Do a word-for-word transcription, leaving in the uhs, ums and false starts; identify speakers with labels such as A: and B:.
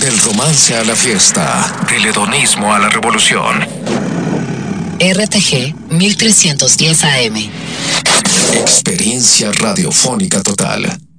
A: Del romance a la fiesta, del hedonismo a la revolución.
B: R T G mil trescientos diez A M.
A: Experiencia radiofónica total.